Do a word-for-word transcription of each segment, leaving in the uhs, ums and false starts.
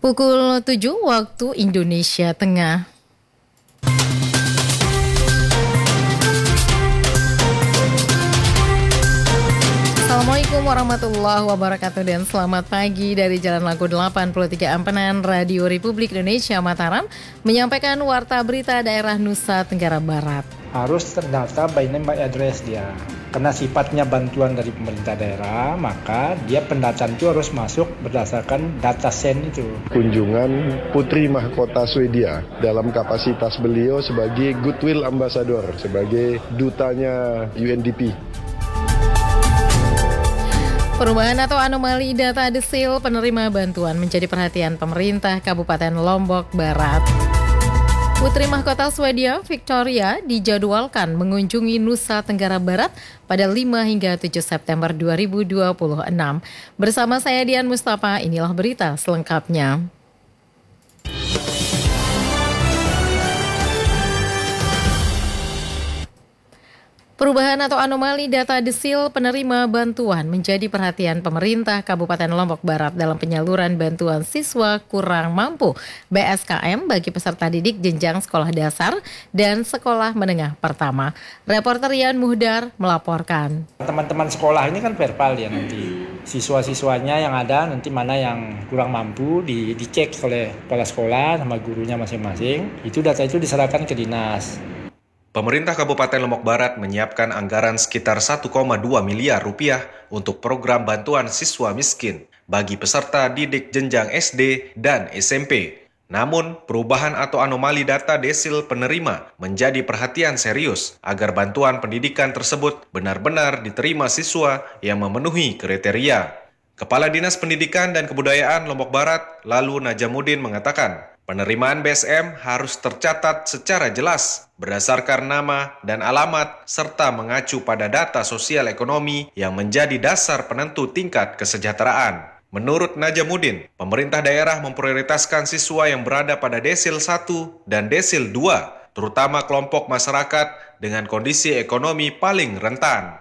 Pukul tujuh waktu Indonesia Tengah. Assalamualaikum warahmatullahi wabarakatuh dan selamat pagi dari Jalan Lagu delapan puluh tiga Ampenan, Radio Republik Indonesia Mataram menyampaikan warta berita daerah Nusa Tenggara Barat. Harus terdata by name by address dia. Karena sifatnya bantuan dari pemerintah daerah, maka dia pendataan itu harus masuk berdasarkan data sen itu. Kunjungan Putri Mahkota Swedia dalam kapasitas beliau sebagai Goodwill Ambassador, sebagai dutanya U N D P. Perubahan atau anomali data desil penerima bantuan menjadi perhatian pemerintah Kabupaten Lombok Barat. Putri Mahkota Swedia, Victoria, dijadwalkan mengunjungi Nusa Tenggara Barat pada lima hingga tujuh September dua ribu dua puluh enam. Bersama saya Dian Mustafa, inilah berita selengkapnya. Perubahan atau anomali data desil penerima bantuan menjadi perhatian pemerintah Kabupaten Lombok Barat dalam penyaluran bantuan siswa kurang mampu B S K M bagi peserta didik jenjang sekolah dasar dan sekolah menengah pertama. Reporter Rian Muhdar melaporkan. Teman-teman sekolah ini kan verbal ya nanti. Siswa-siswanya yang ada nanti mana yang kurang mampu di, dicek oleh kepala sekolah sama gurunya masing-masing. Itu data itu diserahkan ke dinas. Pemerintah Kabupaten Lombok Barat menyiapkan anggaran sekitar satu koma dua miliar rupiah untuk program bantuan siswa miskin bagi peserta didik jenjang S D dan S M P. Namun, perubahan atau anomali data desil penerima menjadi perhatian serius agar bantuan pendidikan tersebut benar-benar diterima siswa yang memenuhi kriteria. Kepala Dinas Pendidikan dan Kebudayaan Lombok Barat, lalu Najamuddin mengatakan, penerimaan B S M harus tercatat secara jelas berdasarkan nama dan alamat serta mengacu pada data sosial ekonomi yang menjadi dasar penentu tingkat kesejahteraan. Menurut Najamuddin, pemerintah daerah memprioritaskan siswa yang berada pada desil satu dan desil dua, terutama kelompok masyarakat dengan kondisi ekonomi paling rentan.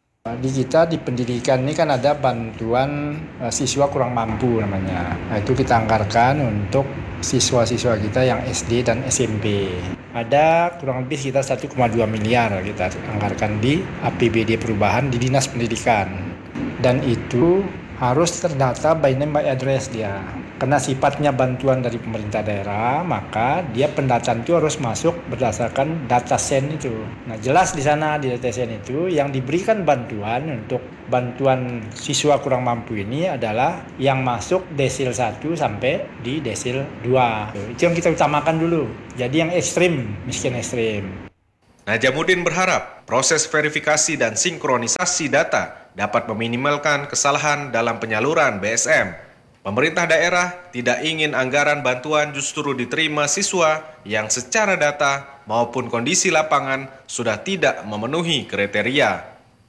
Di kita di pendidikan ini kan ada bantuan uh, siswa kurang mampu namanya. Nah, itu kita anggarkan untuk siswa-siswa kita yang S D dan S M P. Ada kurang lebih sekitar satu koma dua miliar kita anggarkan di A P B D perubahan di Dinas Pendidikan. Dan itu harus terdata by name by address dia. Karena sifatnya bantuan dari pemerintah daerah, maka dia pendataan itu harus masuk berdasarkan data sen itu. Nah, jelas di sana di data sen itu yang diberikan bantuan untuk bantuan siswa kurang mampu ini adalah yang masuk desil satu sampai di desil dua. Itu yang kita utamakan dulu. Jadi yang ekstrim, miskin ekstrim. Najamuddin berharap proses verifikasi dan sinkronisasi data dapat meminimalkan kesalahan dalam penyaluran B S M. Pemerintah daerah tidak ingin anggaran bantuan justru diterima siswa yang secara data maupun kondisi lapangan sudah tidak memenuhi kriteria.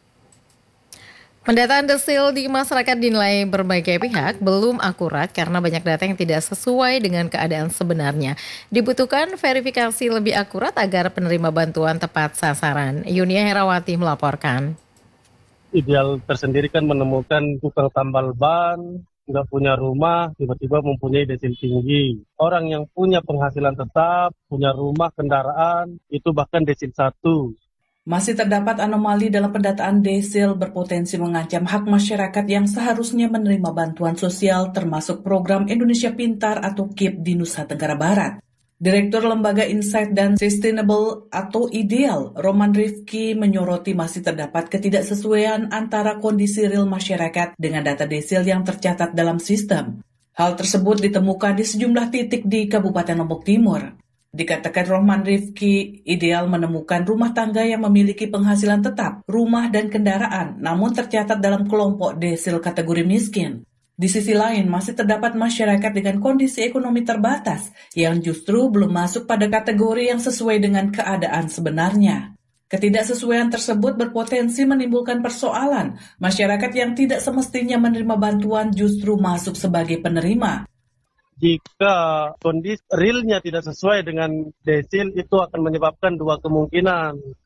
Pendataan desil di masyarakat dinilai berbagai pihak belum akurat karena banyak data yang tidak sesuai dengan keadaan sebenarnya. Dibutuhkan verifikasi lebih akurat agar penerima bantuan tepat sasaran. Yunia Herawati melaporkan. Ideal tersendiri kan menemukan tukang tambal ban, nggak punya rumah, tiba-tiba mempunyai desil tinggi. Orang yang punya penghasilan tetap, punya rumah, kendaraan, itu bahkan desil satu. Masih terdapat anomali dalam pendataan desil berpotensi mengancam hak masyarakat yang seharusnya menerima bantuan sosial termasuk program Indonesia Pintar atau K I P di Nusa Tenggara Barat. Direktur Lembaga Insight dan Sustainable atau Ideal, Roman Rifki menyoroti masih terdapat ketidaksesuaian antara kondisi real masyarakat dengan data desil yang tercatat dalam sistem. Hal tersebut ditemukan di sejumlah titik di Kabupaten Lombok Timur. Dikatakan Roman Rifki, Ideal menemukan rumah tangga yang memiliki penghasilan tetap, rumah dan kendaraan, namun tercatat dalam kelompok desil kategori miskin. Di sisi lain, masih terdapat masyarakat dengan kondisi ekonomi terbatas yang justru belum masuk pada kategori yang sesuai dengan keadaan sebenarnya. Ketidaksesuaian tersebut berpotensi menimbulkan persoalan. Masyarakat yang tidak semestinya menerima bantuan justru masuk sebagai penerima. Jika kondisi realnya tidak sesuai dengan desil, itu akan menyebabkan dua kemungkinan.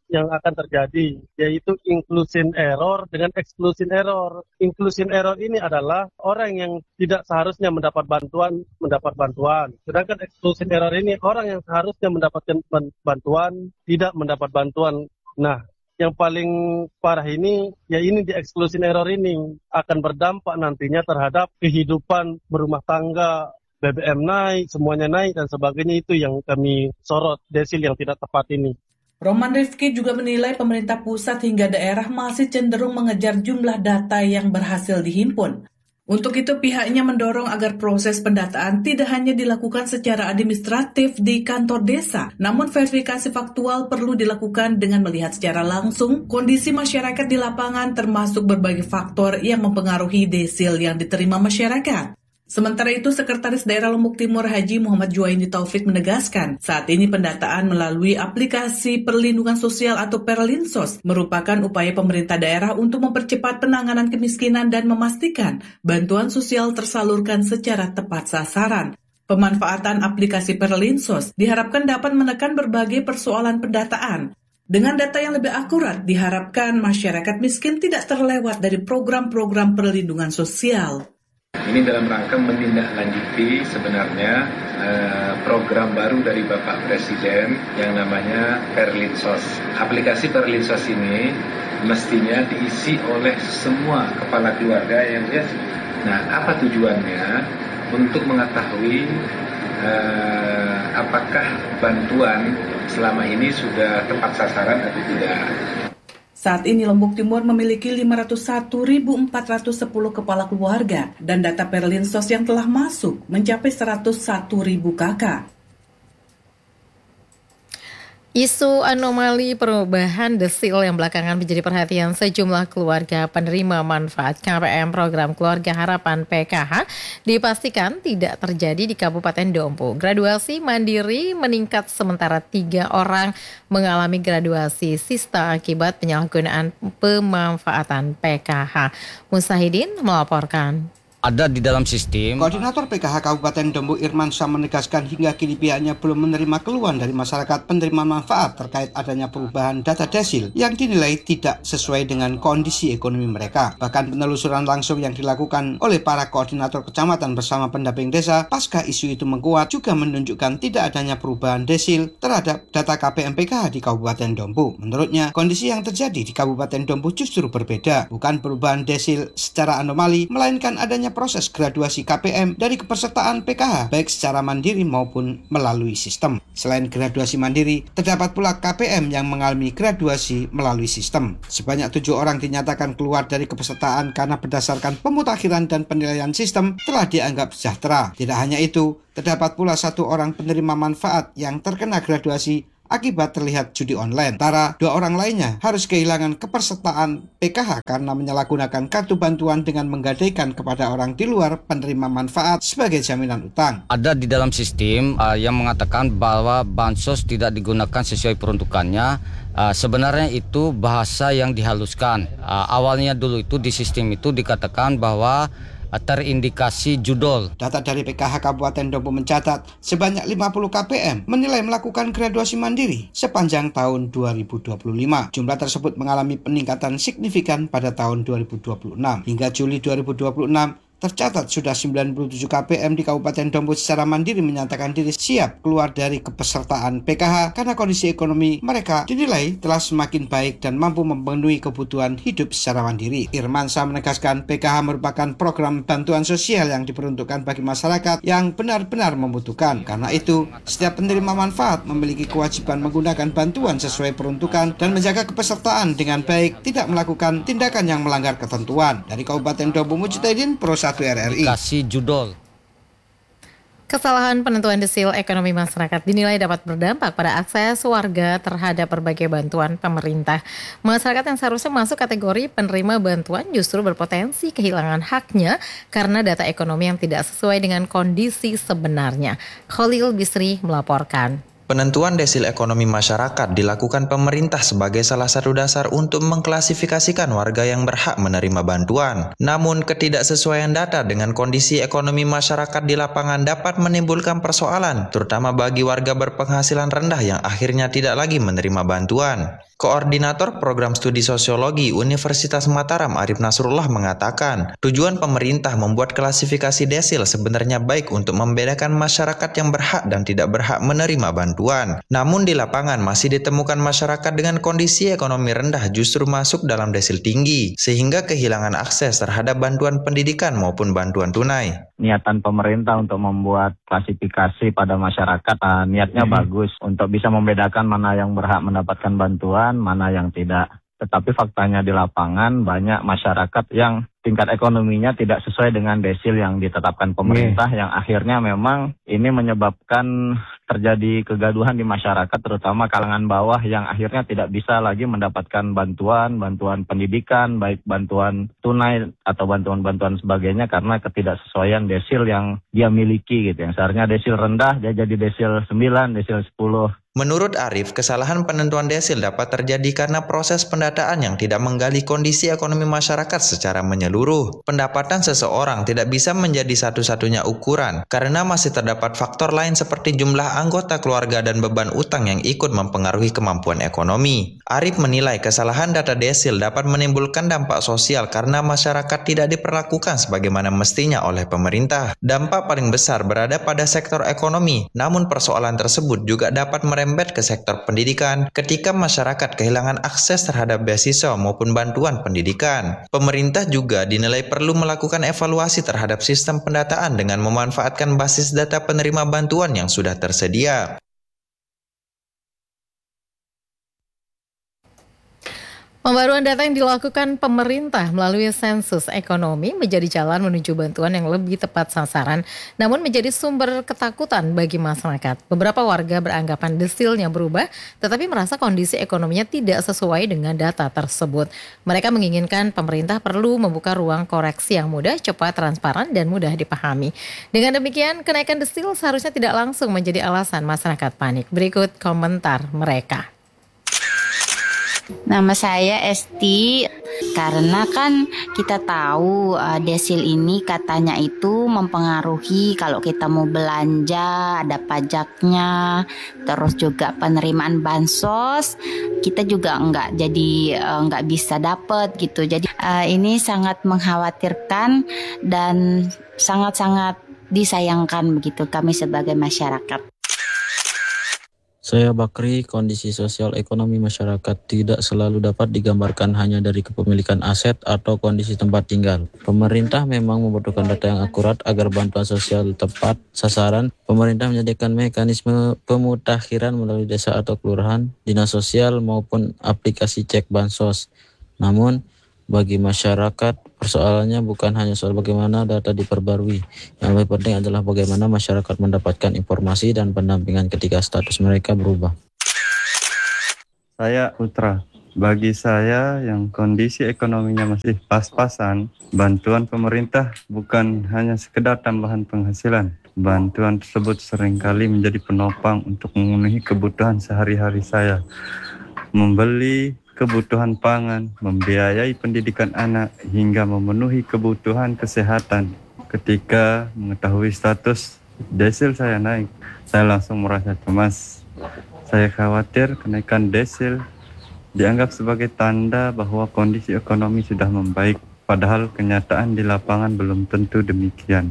yang akan terjadi, yaitu inclusion error dengan exclusion error. Inclusion error ini adalah orang yang tidak seharusnya mendapat bantuan, mendapat bantuan. Sedangkan exclusion error ini orang yang seharusnya mendapatkan bantuan, tidak mendapat bantuan. Nah, yang paling parah ini, ya ini di exclusion error ini akan berdampak nantinya terhadap kehidupan berumah tangga, B B M naik, semuanya naik dan sebagainya. Itu yang kami sorot, desil yang tidak tepat ini. Roman Rifki juga menilai pemerintah pusat hingga daerah masih cenderung mengejar jumlah data yang berhasil dihimpun. Untuk itu pihaknya mendorong agar proses pendataan tidak hanya dilakukan secara administratif di kantor desa, namun verifikasi faktual perlu dilakukan dengan melihat secara langsung kondisi masyarakat di lapangan termasuk berbagai faktor yang mempengaruhi desil yang diterima masyarakat. Sementara itu, Sekretaris Daerah Lombok Timur Haji Muhammad Juwaini Taufik menegaskan, saat ini pendataan melalui aplikasi perlindungan sosial atau Perlinsos merupakan upaya pemerintah daerah untuk mempercepat penanganan kemiskinan dan memastikan bantuan sosial tersalurkan secara tepat sasaran. Pemanfaatan aplikasi Perlinsos diharapkan dapat menekan berbagai persoalan pendataan. Dengan data yang lebih akurat, diharapkan masyarakat miskin tidak terlewat dari program-program perlindungan sosial. Ini dalam rangka menindaklanjuti sebenarnya eh, program baru dari Bapak Presiden yang namanya Perlinsos. Aplikasi Perlinsos ini mestinya diisi oleh semua kepala keluarga yang ya. Nah, apa tujuannya? Untuk mengetahui eh, apakah bantuan selama ini sudah tepat sasaran atau tidak. Saat ini Lombok Timur memiliki lima ratus satu ribu empat ratus sepuluh kepala keluarga dan data Perlinsos yang telah masuk mencapai seratus satu ribu kakak. Isu anomali perubahan desil yang belakangan menjadi perhatian sejumlah keluarga penerima manfaat K P M Program Keluarga Harapan P K H dipastikan tidak terjadi di Kabupaten Dompu. Graduasi mandiri meningkat sementara tiga orang mengalami graduasi sista akibat penyalahgunaan pemanfaatan P K H. Musahidin melaporkan. Ada di dalam sistem. Koordinator P K H Kabupaten Dompu Irman Syah menegaskan hingga kini pihaknya belum menerima keluhan dari masyarakat penerima manfaat terkait adanya perubahan data desil yang dinilai tidak sesuai dengan kondisi ekonomi mereka. Bahkan penelusuran langsung yang dilakukan oleh para koordinator kecamatan bersama pendamping desa pasca isu itu menguat juga menunjukkan tidak adanya perubahan desil terhadap data K P M P K H di Kabupaten Dompu. Menurutnya, kondisi yang terjadi di Kabupaten Dompu justru berbeda. Bukan perubahan desil secara anomali, melainkan adanya proses graduasi K P M dari kepesertaan P K H baik secara mandiri maupun melalui sistem. Selain graduasi mandiri, terdapat pula K P M yang mengalami graduasi melalui sistem. Sebanyak tujuh orang dinyatakan keluar dari kepesertaan karena berdasarkan pemutakhiran dan penilaian sistem telah dianggap sejahtera. Tidak hanya itu, terdapat pula satu orang penerima manfaat yang terkena graduasi akibat terlihat judi online. Sementara dua orang lainnya harus kehilangan kepesertaan P K H karena menyalahgunakan kartu bantuan dengan menggadaikan kepada orang di luar penerima manfaat sebagai jaminan utang. Ada di dalam sistem uh, yang mengatakan bahwa bansos tidak digunakan sesuai peruntukannya. Uh, sebenarnya itu bahasa yang dihaluskan. Uh, awalnya dulu itu di sistem itu dikatakan bahwa terindikasi judul. Data dari P K H Kabupaten Dompu mencatat sebanyak lima puluh K P M menilai melakukan graduasi mandiri sepanjang tahun dua ribu dua puluh lima. Jumlah tersebut mengalami peningkatan signifikan pada tahun dua ribu dua puluh enam. Hingga Juli dua ribu dua puluh enam, tercatat sudah sembilan puluh tujuh K P M di Kabupaten Dompu secara mandiri menyatakan diri siap keluar dari kepesertaan P K H karena kondisi ekonomi mereka dinilai telah semakin baik dan mampu memenuhi kebutuhan hidup secara mandiri. Irman Syah menegaskan P K H merupakan program bantuan sosial yang diperuntukkan bagi masyarakat yang benar-benar membutuhkan. Karena itu, setiap penerima manfaat memiliki kewajiban menggunakan bantuan sesuai peruntukan dan menjaga kepesertaan dengan baik, tidak melakukan tindakan yang melanggar ketentuan. Dari Kabupaten Dompu, Mujtahidin, Pro satu R R I. Kasih judul. Kesalahan penentuan desil ekonomi masyarakat dinilai dapat berdampak pada akses warga terhadap berbagai bantuan pemerintah. Masyarakat yang seharusnya masuk kategori penerima bantuan justru berpotensi kehilangan haknya karena data ekonomi yang tidak sesuai dengan kondisi sebenarnya. Khalil Bisri melaporkan. Penentuan desil ekonomi masyarakat dilakukan pemerintah sebagai salah satu dasar untuk mengklasifikasikan warga yang berhak menerima bantuan. Namun, ketidaksesuaian data dengan kondisi ekonomi masyarakat di lapangan dapat menimbulkan persoalan, terutama bagi warga berpenghasilan rendah yang akhirnya tidak lagi menerima bantuan. Koordinator Program Studi Sosiologi Universitas Mataram Arif Nasrullah mengatakan, tujuan pemerintah membuat klasifikasi desil sebenarnya baik untuk membedakan masyarakat yang berhak dan tidak berhak menerima bantuan. Namun di lapangan masih ditemukan masyarakat dengan kondisi ekonomi rendah justru masuk dalam desil tinggi, sehingga kehilangan akses terhadap bantuan pendidikan maupun bantuan tunai. Niatan pemerintah untuk membuat klasifikasi pada masyarakat, uh, niatnya hmm. bagus untuk bisa membedakan mana yang berhak mendapatkan bantuan, mana yang tidak. Tetapi faktanya di lapangan banyak masyarakat yang tingkat ekonominya tidak sesuai dengan desil yang ditetapkan pemerintah, yeah. yang akhirnya memang ini menyebabkan terjadi kegaduhan di masyarakat, terutama kalangan bawah yang akhirnya tidak bisa lagi mendapatkan bantuan, bantuan pendidikan, baik bantuan tunai atau bantuan-bantuan sebagainya karena ketidaksesuaian desil yang dia miliki gitu. Yang seharusnya desil rendah, dia jadi desil sembilan, desil sepuluh. Menurut Arif, kesalahan penentuan desil dapat terjadi karena proses pendataan yang tidak menggali kondisi ekonomi masyarakat secara menyeluruh. Pendapatan seseorang tidak bisa menjadi satu-satunya ukuran, karena masih terdapat faktor lain seperti jumlah anggota keluarga dan beban utang yang ikut mempengaruhi kemampuan ekonomi. Arif menilai kesalahan data desil dapat menimbulkan dampak sosial karena masyarakat tidak diperlakukan sebagaimana mestinya oleh pemerintah. Dampak paling besar berada pada sektor ekonomi, namun persoalan tersebut juga dapat merembet ke sektor pendidikan ketika masyarakat kehilangan akses terhadap beasiswa maupun bantuan pendidikan. Pemerintah juga dinilai perlu melakukan evaluasi terhadap sistem pendataan dengan memanfaatkan basis data penerima bantuan yang sudah tersedia. Pembaruan data yang dilakukan pemerintah melalui sensus ekonomi menjadi jalan menuju bantuan yang lebih tepat sasaran, namun menjadi sumber ketakutan bagi masyarakat. Beberapa warga beranggapan desilnya berubah, tetapi merasa kondisi ekonominya tidak sesuai dengan data tersebut. Mereka menginginkan pemerintah perlu membuka ruang koreksi yang mudah, cepat, transparan, dan mudah dipahami. Dengan demikian, kenaikan desil seharusnya tidak langsung menjadi alasan masyarakat panik. Berikut komentar mereka. Nama saya Esti, karena kan kita tahu uh, desil ini katanya itu mempengaruhi kalau kita mau belanja, ada pajaknya, terus juga penerimaan bansos, kita juga nggak jadi uh, nggak bisa dapat gitu. Jadi uh, ini sangat mengkhawatirkan dan sangat-sangat disayangkan begitu kami sebagai masyarakat. Saya Bakri, kondisi sosial ekonomi masyarakat tidak selalu dapat digambarkan hanya dari kepemilikan aset atau kondisi tempat tinggal. Pemerintah memang membutuhkan data yang akurat agar bantuan sosial tepat sasaran. Pemerintah menyediakan mekanisme pemutakhiran melalui desa atau kelurahan, dinas sosial maupun aplikasi cek bansos. Namun, bagi masyarakat, persoalannya bukan hanya soal bagaimana data diperbarui. Yang lebih penting adalah bagaimana masyarakat mendapatkan informasi dan pendampingan ketika status mereka berubah. Saya Putra. Bagi saya yang kondisi ekonominya masih pas-pasan, bantuan pemerintah bukan hanya sekedar tambahan penghasilan. Bantuan tersebut seringkali menjadi penopang untuk memenuhi kebutuhan sehari-hari saya. Membeli kebutuhan pangan, membiayai pendidikan anak, hingga memenuhi kebutuhan kesehatan. Ketika mengetahui status desil saya naik, saya langsung merasa cemas. Saya khawatir kenaikan desil dianggap sebagai tanda bahwa kondisi ekonomi sudah membaik, padahal kenyataan di lapangan belum tentu demikian.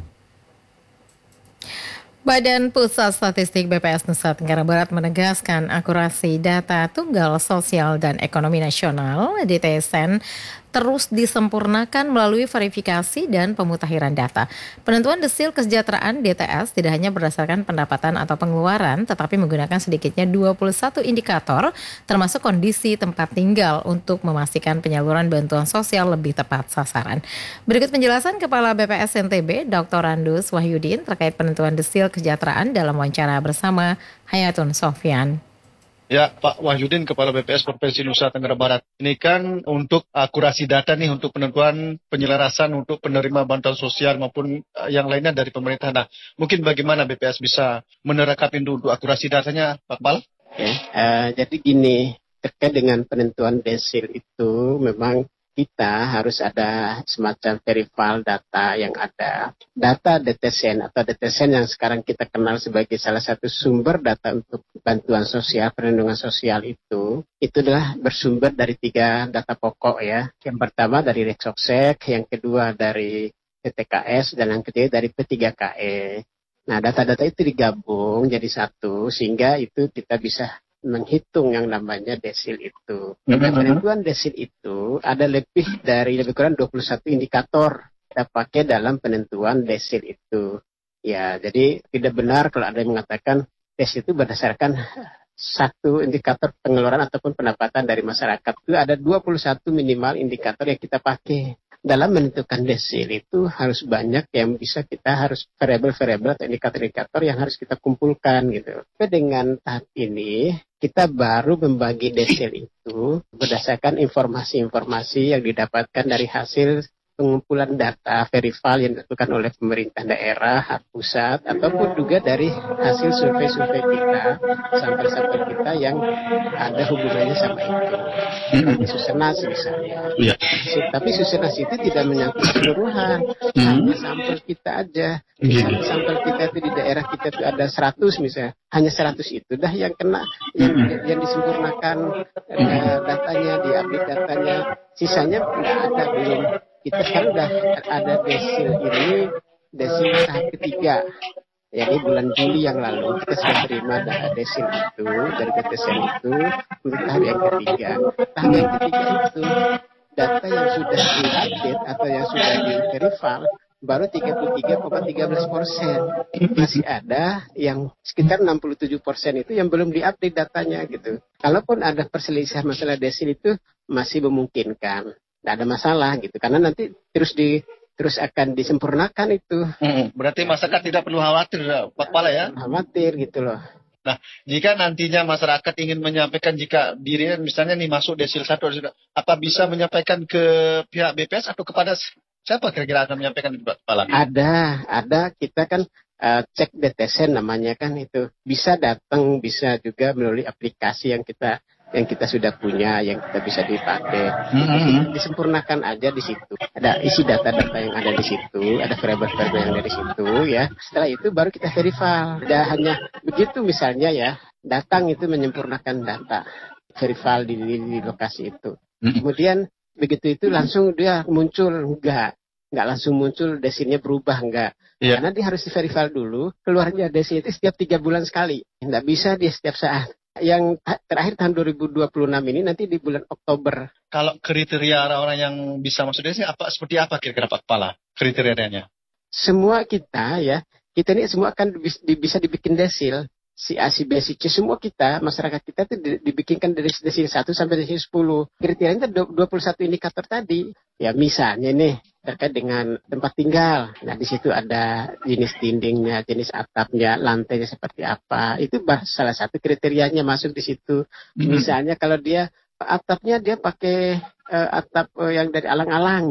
Badan Pusat Statistik B P S Nusa Tenggara Barat menegaskan akurasi data Tunggal Sosial dan Ekonomi Nasional D T S N terus disempurnakan melalui verifikasi dan pemutakhiran data. Penentuan desil kesejahteraan D T S tidak hanya berdasarkan pendapatan atau pengeluaran, tetapi menggunakan sedikitnya dua puluh satu indikator, termasuk kondisi tempat tinggal untuk memastikan penyaluran bantuan sosial lebih tepat sasaran. Berikut penjelasan Kepala B P S N T B, Doktor Randus Wahyudin, terkait penentuan desil kesejahteraan dalam wawancara bersama Hayatun Sofyan. Ya, Pak Wahyudin, Kepala B P S Provinsi Nusa Tenggara Barat. Ini kan untuk akurasi data nih, untuk penentuan penyelarasan untuk penerima bantuan sosial maupun yang lainnya dari pemerintah. Nah, mungkin bagaimana B P S bisa menerapkan untuk akurasi datanya, Pak Kepala? Oke, uh, jadi gini, terkait dengan penentuan desil itu memang kita harus ada semacam verifiable data yang ada. Data D T S N atau D T S N yang sekarang kita kenal sebagai salah satu sumber data untuk bantuan sosial, perlindungan sosial itu, itu adalah bersumber dari tiga data pokok ya. Yang pertama dari Reksoksek, yang kedua dari P T K S, dan yang ketiga dari P tiga K E. Nah, data-data itu digabung jadi satu, sehingga itu kita bisa menghitung yang namanya desil itu. Nah, penentuan desil itu ada lebih dari lebih kurang dua puluh satu indikator kita pakai dalam penentuan desil itu. Ya, jadi tidak benar kalau ada yang mengatakan desil itu berdasarkan satu indikator pengeluaran ataupun pendapatan dari masyarakat. Itu ada dua puluh satu minimal indikator yang kita pakai. Dalam menentukan desil itu harus banyak yang bisa kita harus variabel-variabel atau indikator-indikator yang harus kita kumpulkan gitu. Tapi dengan tahap ini kita baru membagi desil itu berdasarkan informasi-informasi yang didapatkan dari hasil pengumpulan data verifiable yang dilakukan oleh pemerintah daerah, pusat, ataupun juga dari hasil survei-survei kita, sampel-sampel kita yang ada hubungannya sama itu. Seperti Susenas misalnya. Ya. Tapi Susenas itu tidak menyangkut keseluruhan, hmm. hanya sampel kita aja. Misalnya sampel kita itu di daerah kita itu ada seratus misalnya, hanya seratus itu dah yang kena, yang, hmm. yang disempurnakan uh, datanya, diupdate datanya, sisanya tidak ada, belum. Kita sekarang sudah ada desil ini, desil tahap ketiga. Jadi bulan Juli yang lalu kita sudah terima data desil itu dari P T S N itu untuk tahap yang ketiga. Tahap yang ketiga itu data yang sudah diupdate atau yang sudah di-verify baru tiga puluh tiga koma tiga belas persen. Masih ada yang sekitar enam puluh tujuh persen itu yang belum diupdate datanya gitu. Kalaupun ada perselisihan masalah desil itu masih memungkinkan. Tidak ada masalah gitu, karena nanti terus di terus akan disempurnakan itu. Hmm, berarti masyarakat tidak perlu khawatir, Pak Kepala ya? Khawatir gitu loh. Nah, jika nantinya masyarakat ingin menyampaikan jika dirinya misalnya nih masuk desil satu, apa bisa menyampaikan ke pihak B P S atau kepada siapa kira-kira akan menyampaikan itu, Pak Kepala? Ada, ada kita kan uh, cek D T S N namanya kan itu, bisa datang, bisa juga melalui aplikasi yang kita yang kita sudah punya, yang kita bisa dipakai. Mm-hmm. Disempurnakan aja di situ. Ada isi data-data yang ada di situ, ada variabel-variabel yang ada di situ ya. Setelah itu baru kita verify. Tidak hanya begitu misalnya ya, datang itu menyempurnakan data, verify di, di, di lokasi itu. Mm-hmm. Kemudian begitu itu langsung dia muncul, enggak. Enggak langsung muncul, desilnya berubah, enggak. Yeah. Karena dia harus di-verify dulu, keluarnya desil itu setiap tiga bulan sekali. Enggak bisa dia setiap saat. Yang terakhir tahun dua ribu dua puluh enam ini nanti di bulan Oktober. Kalau kriteria orang-orang yang bisa masuk desil apa seperti apa kira-kira Pak Kepala kriterianya? Semua kita ya, kita ini semua akan bisa dibikin desil. Si A, si B, si C, semua kita, masyarakat kita itu dibikinkan dari desil satu sampai desil sepuluh. Kriterianya dua puluh satu indikator tadi. Ya misalnya nih, terkait dengan tempat tinggal. Nah di situ ada jenis dindingnya, jenis atapnya, lantainya seperti apa. Itu salah satu kriterianya masuk di situ. Mm-hmm. Misalnya kalau dia atapnya dia pakai uh, atap uh, yang dari alang-alang.